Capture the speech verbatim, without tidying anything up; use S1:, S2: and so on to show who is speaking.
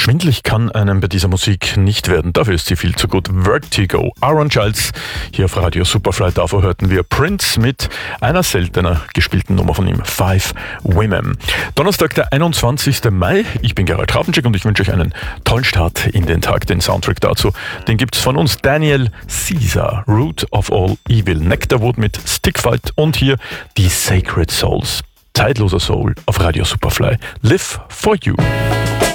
S1: Schwindelig kann einem bei dieser Musik nicht werden. Dafür ist sie viel zu gut. Vertigo. Aaron Childs hier auf Radio Superfly. Davor hörten wir Prince mit einer seltener gespielten Nummer von ihm. Five Women. Donnerstag, der einundzwanzigsten Mai. Ich bin Gerald Krafenczyk und ich wünsche euch einen tollen Start in den Tag. Den Soundtrack dazu, den gibt's von uns. Daniel Caesar, Root of All Evil. Nectarwood mit Stickfight und hier die Sacred Souls. Zeitloser Soul auf Radio Superfly. Live for You.